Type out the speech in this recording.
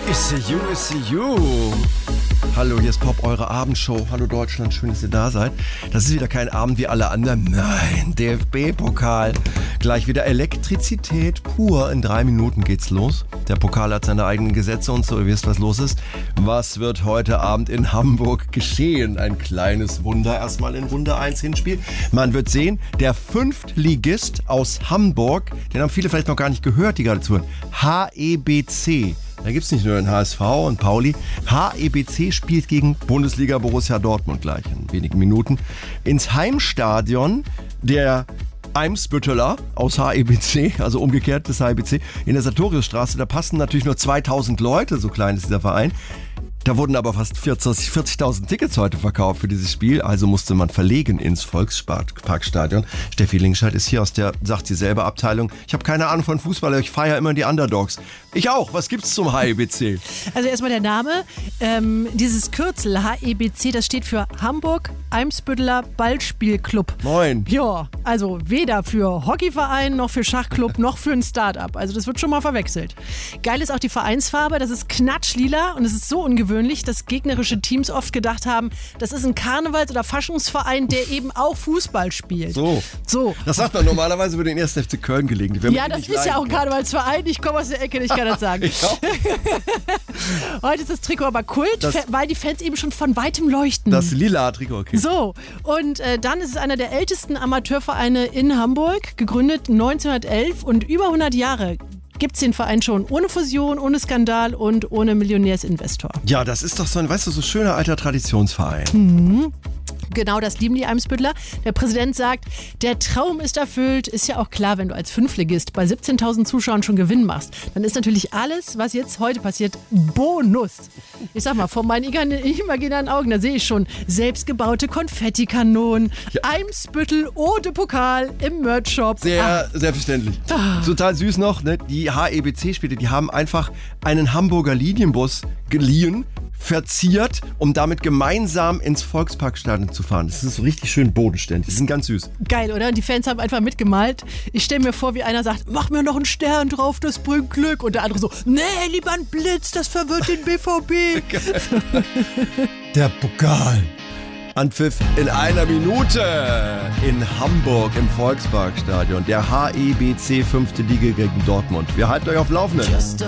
It's you. Hallo, hier ist Pop, eure Abendshow. Hallo Deutschland, schön, dass ihr da seid. Das ist wieder kein Abend wie alle anderen. Nein, DFB-Pokal. Gleich wieder Elektrizität pur. In 3 Minuten geht's los. Der Pokal hat seine eigenen Gesetze und so. Ihr wisst, was los ist. Was wird heute Abend in Hamburg geschehen? Ein kleines Wunder erstmal in Runde 1 Hinspiel. Man wird sehen, der Fünftligist aus Hamburg, den haben viele vielleicht noch gar nicht gehört, die gerade zuhören. HEBC. Da gibt es nicht nur den HSV und Pauli. HEBC spielt gegen Bundesliga Borussia Dortmund gleich in wenigen Minuten. Ins Heimstadion der Eimsbütteler aus HEBC, also umgekehrt des HEBC, in der Sartoriusstraße. Da passen natürlich nur 2000 Leute, so klein ist dieser Verein. Da wurden aber fast 40.000 Tickets heute verkauft für dieses Spiel, also musste man verlegen ins Volksparkstadion. Steffi Lingscheid ist hier aus der, sagt sie selber, Abteilung. Ich habe keine Ahnung von Fußball, ich feiere immer die Underdogs. Ich auch. Was gibt's zum HEBC? Also erstmal der Name. Dieses Kürzel HEBC, das steht für Hamburg Eimsbütteler Ballspielclub. Moin. Ja, also weder für Hockeyverein noch für Schachclub noch für ein Start-up. Also das wird schon mal verwechselt. Geil ist auch die Vereinsfarbe. Das ist knatschlila und es ist so ungewöhnlich, dass gegnerische Teams oft gedacht haben, das ist ein Karnevals- oder Faschungsverein, der eben auch Fußball spielt. So. Das sagt man normalerweise über den 1. FC Köln gelegen. Ja, das ist ja auch ein Karnevalsverein. Ich komme aus der Ecke, ich kann das sagen. Ich auch. Heute ist das Trikot aber Kult, weil die Fans eben schon von weitem leuchten. Das lila Trikot, okay. So, und dann ist es einer der ältesten Amateurvereine in Hamburg, gegründet 1911 und über 100 Jahre gibt es den Verein schon ohne Fusion, ohne Skandal und ohne Millionärsinvestor. Ja, das ist doch so ein, weißt du, so schöner alter Traditionsverein. Genau, das lieben die Eimsbüttler. Der Präsident sagt, der Traum ist erfüllt. Ist ja auch klar, wenn du als Fünftligist bei 17.000 Zuschauern schon Gewinn machst, dann ist natürlich alles, was jetzt heute passiert, Bonus. Ich sag mal, vor meinen imaginären Augen, da sehe ich schon selbstgebaute Konfettikanonen, ja. Eimsbüttel Eau de Pokal im Merch-Shop. Sehr verständlich. Total süß noch, ne? Die HEBC-Spiele, die haben einfach einen Hamburger Linienbus geliehen, verziert, um damit gemeinsam ins Volksparkstadion zu fahren. Das ist so richtig schön bodenständig. Die sind ganz süß. Geil, oder? Und die Fans haben einfach mitgemalt. Ich stelle mir vor, wie einer sagt, mach mir noch einen Stern drauf, das bringt Glück. Und der andere so, nee, lieber ein Blitz, das verwirrt den BVB. Der Pokal. Anpfiff in 1 Minute in Hamburg im Volksparkstadion. Der HEBC 5. Liga gegen Dortmund. Wir halten euch auf Laufenden.